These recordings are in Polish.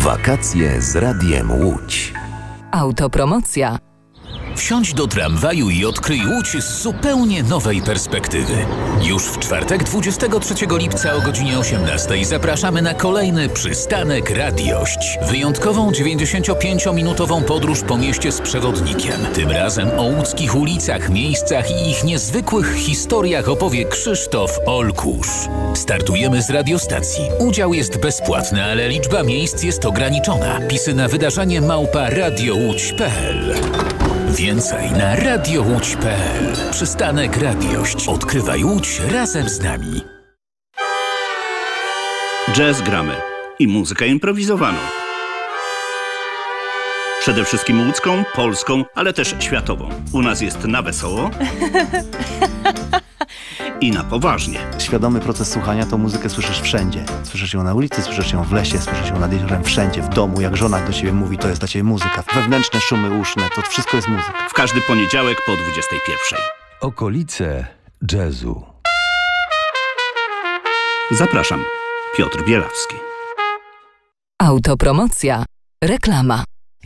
Wakacje z Radiem Łódź. Autopromocja. Wsiądź do tramwaju i odkryj Łódź z zupełnie nowej perspektywy. Już w czwartek 23 lipca o godzinie 18 zapraszamy na kolejny przystanek Radiość. Wyjątkową 95-minutową podróż po mieście z przewodnikiem. Tym razem o łódzkich ulicach, miejscach i ich niezwykłych historiach opowie Krzysztof Olkusz. Startujemy z radiostacji. Udział jest bezpłatny, ale liczba miejsc jest ograniczona. Pisy na wydarzenie @radiołódź.pl. Więcej na radiołódź.pl. Przystanek Radiość. Odkrywaj Łódź razem z nami. Jazz gramy i muzykę improwizowaną. Przede wszystkim łódzką, polską, ale też światową. U nas jest na wesoło i na poważnie. Świadomy proces słuchania to muzykę słyszysz wszędzie. Słyszysz ją na ulicy, słyszysz ją w lesie, słyszysz ją nad jeziorem, wszędzie, w domu. Jak żona do ciebie mówi, to jest dla ciebie muzyka. Wewnętrzne szumy uszne, to wszystko jest muzyka. W każdy poniedziałek po 21:00. Okolice jazzu. Zapraszam, Piotr Bielawski. Autopromocja. Reklama.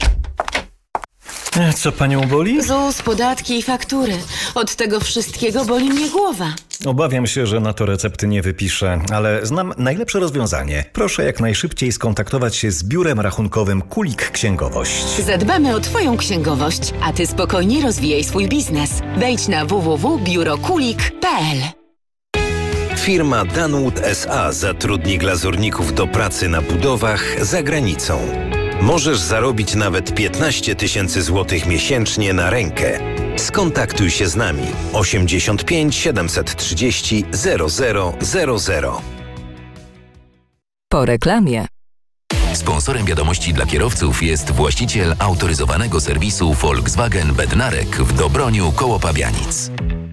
Co panią boli? ZUS, podatki i faktury. Od tego wszystkiego boli mnie głowa. Obawiam się, że na to recepty nie wypiszę, ale znam najlepsze rozwiązanie. Proszę jak najszybciej skontaktować się z biurem rachunkowym Kulik Księgowość. Zadbamy o twoją księgowość, a ty spokojnie rozwijaj swój biznes. Wejdź na www.biurokulik.pl. Firma Danwood S.A. zatrudni glazurników do pracy na budowach za granicą. Możesz zarobić nawet 15 000 złotych miesięcznie na rękę. Skontaktuj się z nami 85 730 0000. Po reklamie. Sponsorem wiadomości dla kierowców jest właściciel autoryzowanego serwisu Volkswagen Bednarek w Dobroniu koło Pabianic.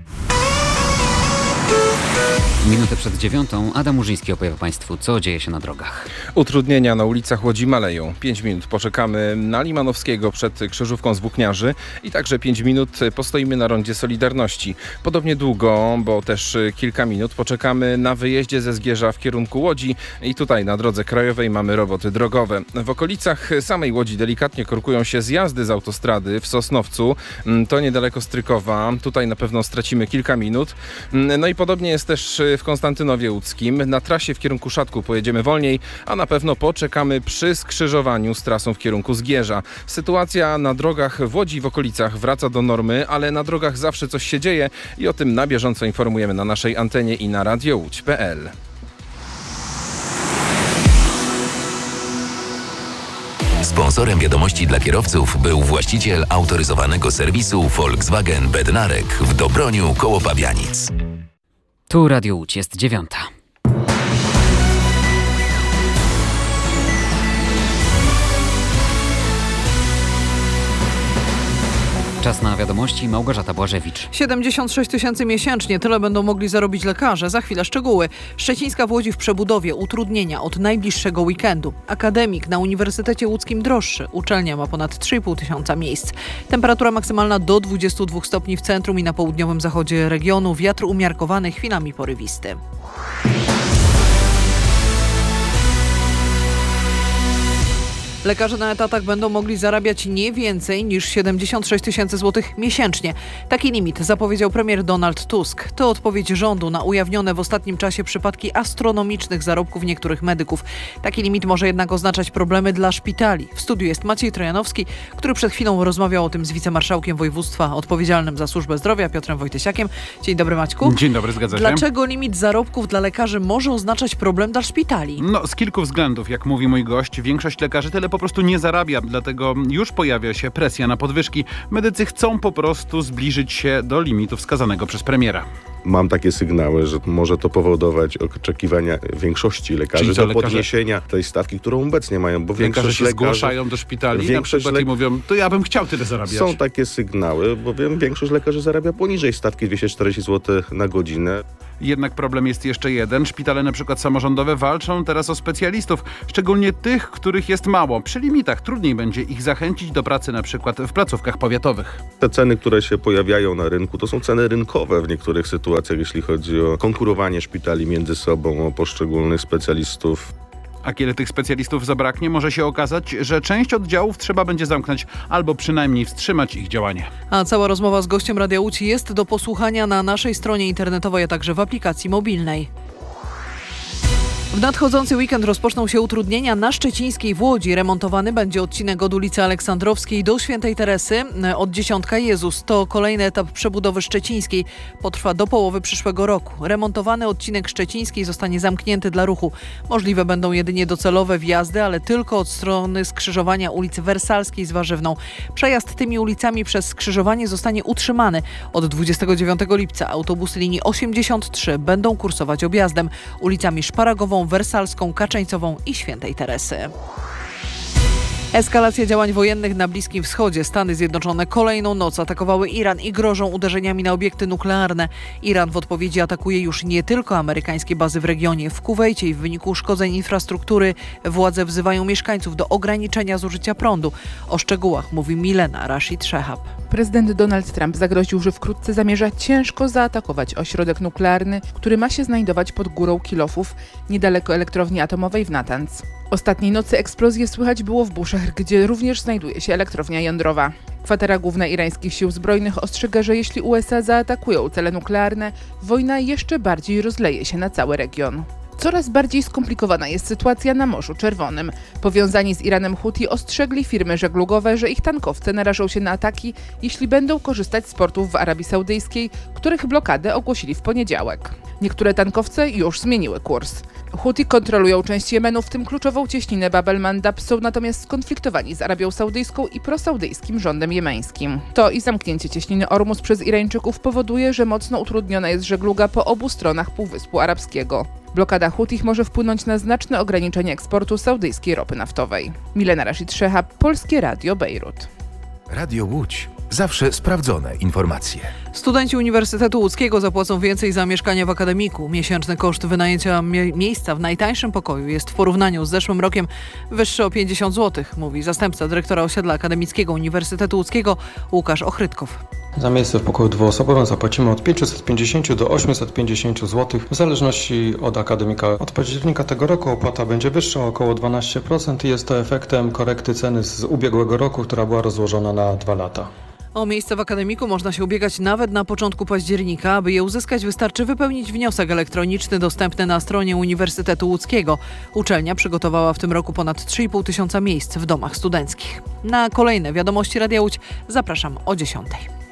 Minutę przed 9:00 Adam Murzyński opowie Państwu, co dzieje się na drogach. Utrudnienia na ulicach Łodzi maleją. 5 minut poczekamy na Limanowskiego przed krzyżówką z Włókniarzy i także 5 minut postoimy na rondzie Solidarności. Podobnie długo, bo też kilka minut poczekamy na wyjeździe ze Zgierza w kierunku Łodzi i tutaj na drodze krajowej mamy roboty drogowe. W okolicach samej Łodzi delikatnie korkują się zjazdy z autostrady w Sosnowcu. To niedaleko Strykowa. Tutaj na pewno stracimy kilka minut. No i podobnie jest też w Konstantynowie Łódzkim. Na trasie w kierunku Szatku pojedziemy wolniej, a na pewno poczekamy przy skrzyżowaniu z trasą w kierunku Zgierza. Sytuacja na drogach w Łodzi i w okolicach wraca do normy, ale na drogach zawsze coś się dzieje i o tym na bieżąco informujemy na naszej antenie i na radiołódź.pl. Sponsorem wiadomości dla kierowców był właściciel autoryzowanego serwisu Volkswagen Bednarek w Dobroniu koło Pabianic. Tu Radio Łódź, jest 9:00. Czas na wiadomości. Małgorzata Błażewicz. 76 000 miesięcznie. Tyle będą mogli zarobić lekarze. Za chwilę szczegóły. Szczecińska w Łodzi w przebudowie. Utrudnienia od najbliższego weekendu. Akademik na Uniwersytecie Łódzkim droższy. Uczelnia ma ponad 3,5 tysiąca miejsc. Temperatura maksymalna do 22 stopni w centrum i na południowym zachodzie regionu. Wiatr umiarkowany, chwilami porywisty. Lekarze na etatach będą mogli zarabiać nie więcej niż 76 000 złotych miesięcznie. Taki limit zapowiedział premier Donald Tusk. To odpowiedź rządu na ujawnione w ostatnim czasie przypadki astronomicznych zarobków niektórych medyków. Taki limit może jednak oznaczać problemy dla szpitali. W studiu jest Maciej Trojanowski, który przed chwilą rozmawiał o tym z wicemarszałkiem województwa odpowiedzialnym za służbę zdrowia Piotrem Wojtysiakiem. Dzień dobry, Maćku. Dzień dobry, zgadza się. Dlaczego limit zarobków dla lekarzy może oznaczać problem dla szpitali? No, z kilku względów, jak mówi mój gość. Większość lekarzy tyle po prostu nie zarabia, dlatego już pojawia się presja na podwyżki. Medycy chcą po prostu zbliżyć się do limitu wskazanego przez premiera. Mam takie sygnały, że może to powodować oczekiwania większości lekarzy do podniesienia tej stawki, którą obecnie mają. Bo lekarze się zgłaszają do szpitali na przykład i mówią, to ja bym chciał tyle zarabiać. Są takie sygnały, bowiem większość lekarzy zarabia poniżej stawki 240 zł na godzinę. Jednak problem jest jeszcze jeden. Szpitale na przykład samorządowe walczą teraz o specjalistów, szczególnie tych, których jest mało. Przy limitach trudniej będzie ich zachęcić do pracy na przykład w placówkach powiatowych. Te ceny, które się pojawiają na rynku, to są ceny rynkowe w niektórych sytuacjach, jeśli chodzi o konkurowanie szpitali między sobą, o poszczególnych specjalistów. A kiedy tych specjalistów zabraknie, może się okazać, że część oddziałów trzeba będzie zamknąć albo przynajmniej wstrzymać ich działanie. A cała rozmowa z gościem Radia Łódź jest do posłuchania na naszej stronie internetowej, a także w aplikacji mobilnej. W nadchodzący weekend rozpoczną się utrudnienia na Szczecińskiej w Łodzi. Remontowany będzie odcinek od ulicy Aleksandrowskiej do Świętej Teresy od Dziesiątka Jezus. To kolejny etap przebudowy Szczecińskiej. Potrwa do połowy przyszłego roku. Remontowany odcinek Szczecińskiej zostanie zamknięty dla ruchu. Możliwe będą jedynie docelowe wjazdy, ale tylko od strony skrzyżowania ulicy Wersalskiej z Warzywną. Przejazd tymi ulicami przez skrzyżowanie zostanie utrzymany. Od 29 lipca autobusy linii 83 będą kursować objazdem ulicami Szparagową, Wersalską, Kaczeńcową i Świętej Teresy. Eskalacja działań wojennych na Bliskim Wschodzie. Stany Zjednoczone kolejną noc atakowały Iran i grożą uderzeniami na obiekty nuklearne. Iran w odpowiedzi atakuje już nie tylko amerykańskie bazy w regionie. W Kuwejcie i w wyniku uszkodzeń infrastruktury władze wzywają mieszkańców do ograniczenia zużycia prądu. O szczegółach mówi Milena Rashid Shehab. Prezydent Donald Trump zagroził, że wkrótce zamierza ciężko zaatakować ośrodek nuklearny, który ma się znajdować pod górą Kilofów, niedaleko elektrowni atomowej w Natanz. Ostatniej nocy eksplozje słychać było w Bushehr, gdzie również znajduje się elektrownia jądrowa. Kwatera Główna irańskich sił zbrojnych ostrzega, że jeśli USA zaatakują cele nuklearne, wojna jeszcze bardziej rozleje się na cały region. Coraz bardziej skomplikowana jest sytuacja na Morzu Czerwonym. Powiązani z Iranem Huti ostrzegli firmy żeglugowe, że ich tankowce narażą się na ataki, jeśli będą korzystać z portów w Arabii Saudyjskiej, których blokadę ogłosili w poniedziałek. Niektóre tankowce już zmieniły kurs. Huti kontrolują część Jemenu, w tym kluczową cieśninę Bab el-Mandab, są natomiast skonfliktowani z Arabią Saudyjską i prosaudyjskim rządem jemeńskim. To i zamknięcie cieśniny Ormus przez Irańczyków powoduje, że mocno utrudniona jest żegluga po obu stronach Półwyspu Arabskiego. Blokada Hutich może wpłynąć na znaczne ograniczenie eksportu saudyjskiej ropy naftowej. Milena Rashid Shehab, Polskie Radio Bejrut. Radio Łódź. Zawsze sprawdzone informacje. Studenci Uniwersytetu Łódzkiego zapłacą więcej za mieszkanie w akademiku. Miesięczny koszt wynajęcia miejsca w najtańszym pokoju jest w porównaniu z zeszłym rokiem wyższy o 50 zł, mówi zastępca dyrektora osiedla akademickiego Uniwersytetu Łódzkiego Łukasz Ochrytkow. Za miejsce w pokoju dwuosobowym zapłacimy od 550 do 850 zł w zależności od akademika. Od października tego roku opłata będzie wyższa o około 12% i jest to efektem korekty ceny z ubiegłego roku, która była rozłożona na 2 lata. O miejsce w akademiku można się ubiegać nawet na początku października. Aby je uzyskać, wystarczy wypełnić wniosek elektroniczny dostępny na stronie Uniwersytetu Łódzkiego. Uczelnia przygotowała w tym roku ponad 3,5 tysiąca miejsc w domach studenckich. Na kolejne wiadomości Radia Łódź zapraszam o 10:00.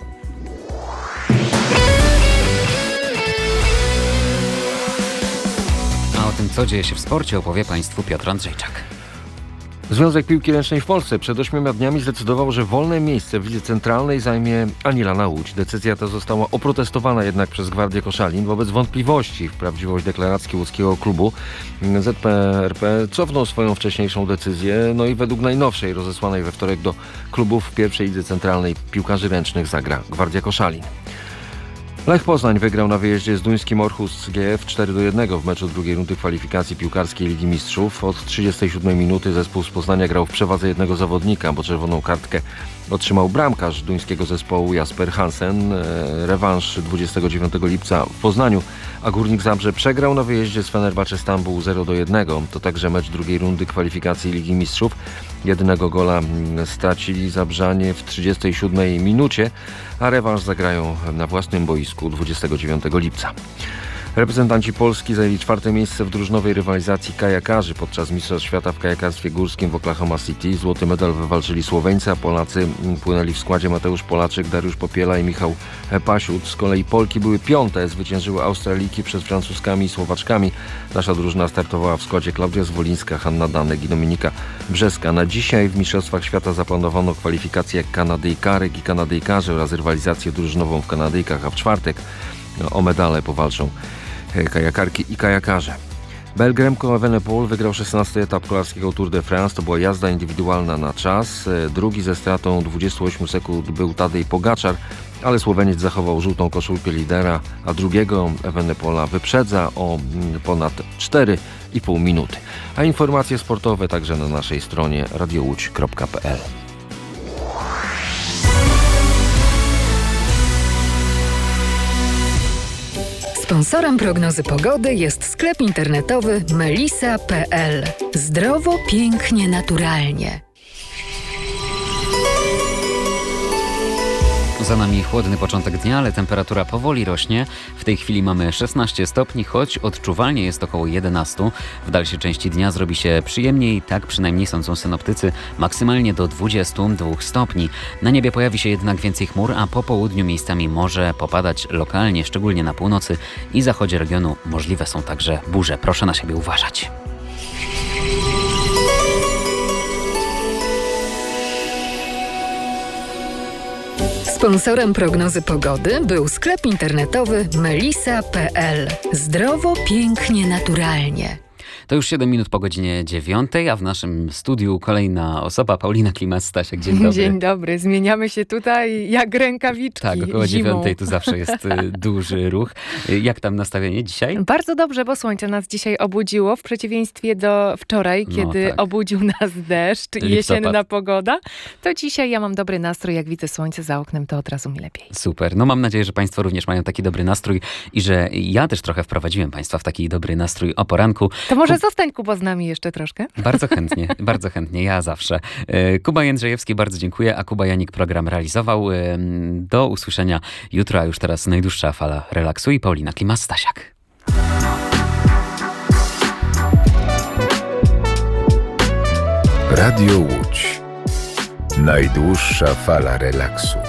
A o tym, co dzieje się w sporcie, opowie Państwu Piotr Andrzejczak. Związek Piłki Ręcznej w Polsce przed 8 dniami zdecydował, że wolne miejsce w lidze centralnej zajmie Anilana Łódź. Decyzja ta została oprotestowana jednak przez Gwardię Koszalin. Wobec wątpliwości w prawdziwość deklaracji łódzkiego klubu ZPRP cofnął swoją wcześniejszą decyzję. No i według najnowszej, rozesłanej we wtorek do klubów w pierwszej lidze centralnej piłkarzy ręcznych zagra Gwardia Koszalin. Lech Poznań wygrał na wyjeździe z duńskim Aarhus GF 4-1 w meczu drugiej rundy kwalifikacji piłkarskiej Ligi Mistrzów. Od 37 minuty zespół z Poznania grał w przewadze jednego zawodnika, bo czerwoną kartkę otrzymał bramkarz duńskiego zespołu Jasper Hansen. Rewanż 29 lipca w Poznaniu, a Górnik Zabrze przegrał na wyjeździe z Fenerbahce Stambuł 0-1. To także mecz drugiej rundy kwalifikacji Ligi Mistrzów. Jednego gola stracili Zabrzanie w 37 minucie, a rewanż zagrają na własnym boisku 29 lipca. Reprezentanci Polski zajęli 4. miejsce w drużynowej rywalizacji kajakarzy podczas Mistrzostw Świata w kajakarstwie górskim w Oklahoma City. Złoty medal wywalczyli Słoweńcy, a Polacy płynęli w składzie Mateusz Polaczek, Dariusz Popiela i Michał Pasiut. Z kolei Polki były 5., zwyciężyły Australijki przed Francuzkami i Słowaczkami. Nasza drużyna startowała w składzie Klaudia Zwolińska, Hanna Danek i Dominika Brzeska. Na dzisiaj w Mistrzostwach Świata zaplanowano kwalifikacje Kanadyjkarek i Kanadyjkarzy oraz rywalizację drużynową w Kanadyjkach, a w czwartek o medale powalczą kajakarki i kajakarze. Belgremko Evenepoel wygrał 16. etap kolarskiego Tour de France. To była jazda indywidualna na czas. Drugi ze stratą 28 sekund był Tadej Pogaczar, ale Słoweniec zachował żółtą koszulkę lidera, a drugiego Evenepoela wyprzedza o ponad 4,5 minuty. A informacje sportowe także na naszej stronie radiołódź.pl. Sponsorem prognozy pogody jest sklep internetowy melisa.pl. Zdrowo, pięknie, naturalnie. Za nami chłodny początek dnia, ale temperatura powoli rośnie. W tej chwili mamy 16 stopni, choć odczuwalnie jest około 11. W dalszej części dnia zrobi się przyjemniej, tak przynajmniej sądzą synoptycy, maksymalnie do 22 stopni. Na niebie pojawi się jednak więcej chmur, a po południu miejscami może popadać lokalnie, szczególnie na północy i zachodzie regionu możliwe są także burze. Proszę na siebie uważać. Sponsorem prognozy pogody był sklep internetowy melisa.pl. Zdrowo, pięknie, naturalnie. To już 7 minut po godzinie 9, a w naszym studiu kolejna osoba, Paulina Klimas-Stasiak. Dzień dobry. Dzień dobry. Zmieniamy się tutaj jak rękawiczki. Tak, około zimą. 9 tu zawsze jest duży ruch. Jak tam nastawienie dzisiaj? Bardzo dobrze, bo słońce nas dzisiaj obudziło, w przeciwieństwie do wczoraj, kiedy obudził nas deszcz i jesienna pogoda. To dzisiaj ja mam dobry nastrój, jak widzę słońce za oknem, to od razu mi lepiej. Super. No mam nadzieję, że Państwo również mają taki dobry nastrój i że ja też trochę wprowadziłem Państwa w taki dobry nastrój o poranku. To może zostań, Kuba, z nami jeszcze troszkę? Bardzo chętnie, ja zawsze. Kuba Jędrzejewski, bardzo dziękuję, a Kuba Janik program realizował. Do usłyszenia jutro, a już teraz najdłuższa fala relaksu i Paulina Klimas-Stasiak. Radio Łódź. Najdłuższa fala relaksu.